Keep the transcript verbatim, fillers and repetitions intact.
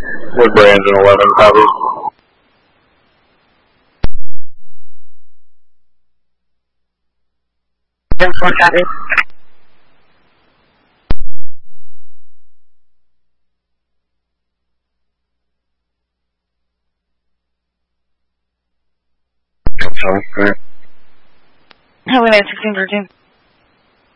With Brandon eleven, copy. four, copy. Sorry. Highway nine sixteen thirteen.